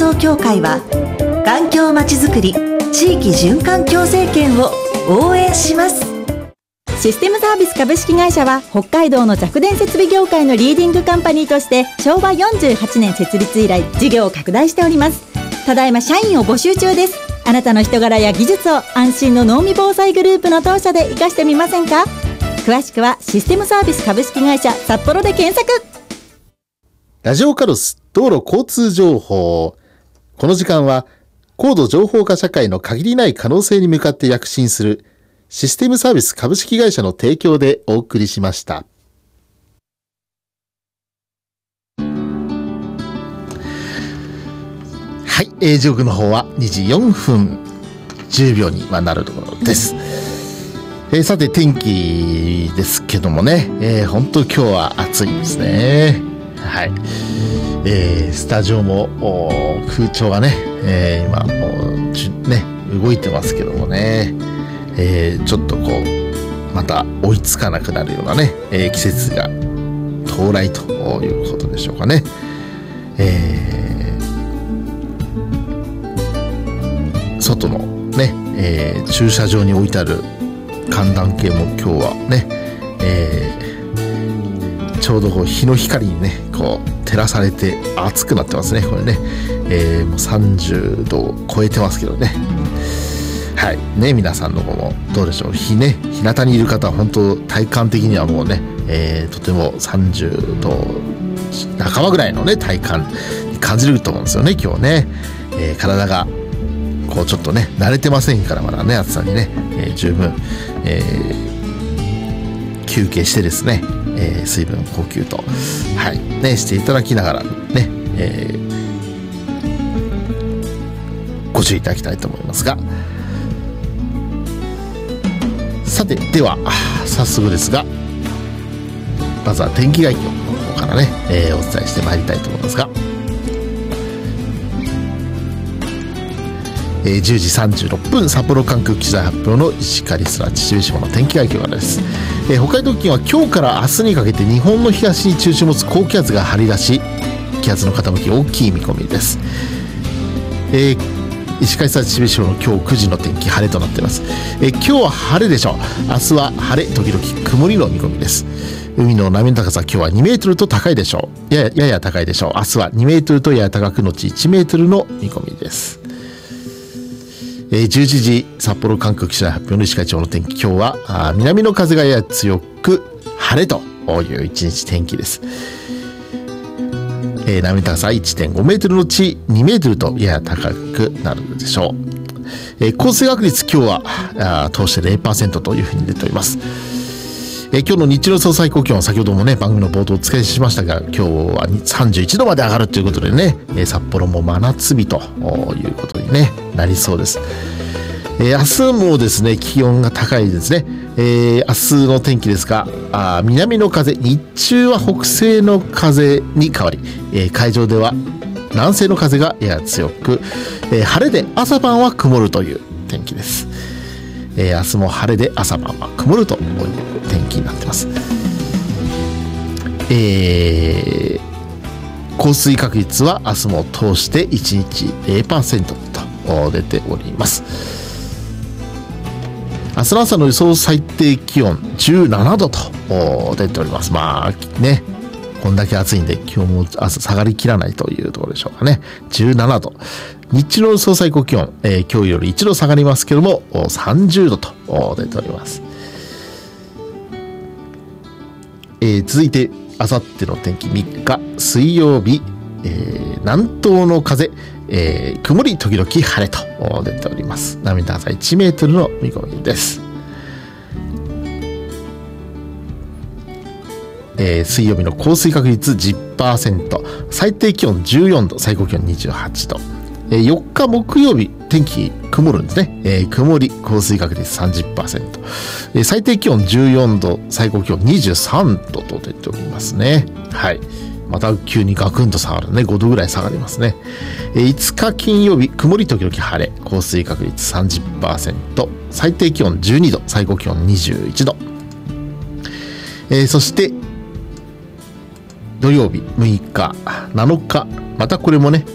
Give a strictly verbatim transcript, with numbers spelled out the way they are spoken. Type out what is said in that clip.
送協会は環境まちづくり地域循環共生圏を応援します。 システムサービス株式会社は北海道の弱電設備業界のリーディングカンパニーとしてしょうわよんじゅうはちねん設立以来事業を拡大しております。ただいま社員を募集中です。あなたの人柄や技術を安心の濃味防災グループの当社で生かしてみませんか。詳しくはシステムサービス株式会社札幌で検索。 ラジオカルス道路交通情報。この時間は高度情報化社会の限りない可能性に向かって躍進するシステムサービス株式会社の提供でお送りしました。はい、えー、時刻の方はにじよんぷんじゅうびょうになるところです。えー、さて天気ですけどもね、えー、本当今日は暑いですね。はい、えー、スタジオも空調がね、えー、今もうじね動いてますけどもね、えー、ちょっとこうまた追いつかなくなるようなね、えー、季節が到来ということでしょうかね。えー、外のね、えー、駐車場に置いてある寒暖計も今日はね、えーちょうどこう日の光にねこう照らされて暑くなってますね。これね、えー、もうさんじゅうどを超えてますけどね。はいね、皆さんの方もどうでしょう。日ね日向にいる方は本当体感的にはもうね、えー、とてもさんじゅうど半ばぐらいのね体感に感じると思うんですよね今日ね。えー、体がこうちょっとね慣れてませんからまだね暑さにね、えー、十分、えー、休憩してですね、えー、水分補給と、はいね、していただきながらね、えー、ご注意いただきたいと思いますが、さてでは早速ですがまずは天気概要の方からね、えー、お伝えしてまいりたいと思いますが、えー、じゅうじさんじゅうろっぷん札幌管区気象台発表の石狩すら秩父島の天気概要からです。えー、北海道付近は今日から明日にかけて日本の東に中心を持つ高気圧が張り出し気圧の傾き大きい見込みです。えー、石狩すら秩父島の今日くじの天気晴れとなっています。えー、今日は晴れでしょう。明日は晴れ時々曇りの見込みです。海の波の高さ今日はにメートルと高いでしょう。やややや高いでしょう。明日はにメートルとやや高くのちいちメートルの見込みです。えー、じゅういちじ札幌管区気象台発表の石狩町の天気、今日はあ南の風がやや強く晴れという一日天気です。えー、波の高さ いってんごメートルのちにメートルとやや高くなるでしょう。えー、降水確率今日はあ通して ゼロパーセント というふうに出ております。えー、今日の日中の予想最高気温、先ほどもね番組の冒頭お伝えしましたが、今日はさんじゅういちどまで上がるということでね、えー、札幌も真夏日ということに、ね、なりそうです。えー、明日もですね気温が高いですね。えー、明日の天気ですが、あ南の風、日中は北西の風に変わり、えー、海上では南西の風がやや強く、えー、晴れで朝晩は曇るという天気です。えー、明日も晴れで朝晩は曇るという天気になっています。えー、降水確率は明日も通していちにち ゼロパーセント と出ております。明日の朝の予想最低気温じゅうななどと出ております。まあねこんだけ暑いんで今日も朝下がりきらないというところでしょうかね。じゅうななど、日中の予想最高気温、えー、今日よりいちど下がりますけどもさんじゅうどと出ております。えー、続いてあさっての天気、みっか水曜日、えー、南東の風、えー、曇り時々晴れと出ております。波の高さいちメートルの見込みです。えー、水曜日の降水確率 じゅっパーセント、 最低気温じゅうよんど、最高気温にじゅうはちど、えー、よっか木曜日天気曇るんですね。えー、曇り降水確率 さんじゅっパーセント、えー、最低気温じゅうよんど、最高気温にじゅうさんどと出ておりますね。はい、また急にガクンと下がるね。ごどぐらい下がりますね。えー、いつか金曜日曇り時々晴れ、降水確率 さんじゅっパーセント、 最低気温じゅうにど、最高気温にじゅういちど、えー、そして土曜日むいかなのか、またこれもね